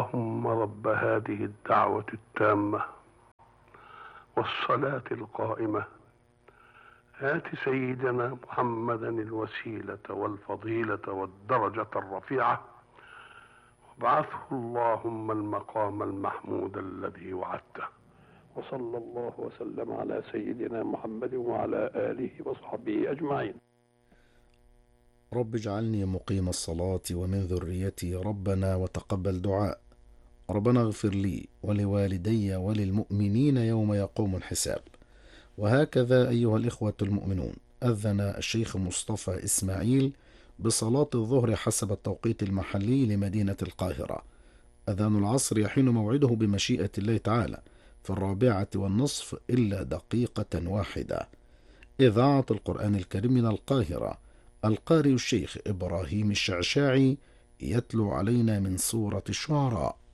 اللهم رب هذه الدعوة التامة والصلاة القائمة آت سيدنا محمدا الوسيلة والفضيلة والدرجة الرفيعة وابعثه اللهم المقام المحمود الذي وعدته. وصلى الله وسلم على سيدنا محمد وعلى آله وصحبه أجمعين. رب اجعلني مقيم الصلاة ومن ذريتي ربنا وتقبل دعاء. ربنا اغفر لي ولوالدي وللمؤمنين يوم يقوم الحساب. وهكذا أيها الإخوة المؤمنون، أذن الشيخ مصطفى إسماعيل بصلاة الظهر حسب التوقيت المحلي لمدينة القاهرة. أذان العصر يحين موعده بمشيئة الله تعالى في 4:15 إلا دقيقة واحدة. إذاعة القرآن الكريم من القاهرة، القارئ الشيخ إبراهيم الشعشاعي يتلو علينا من سورة الشعراء.